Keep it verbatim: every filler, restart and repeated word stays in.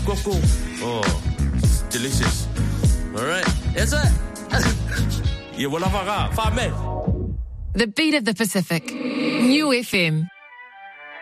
coco. Oh, it's delicious. All right. Yes, sir. Yeah, well, I've got five men. The beat of the Pacific. New F M.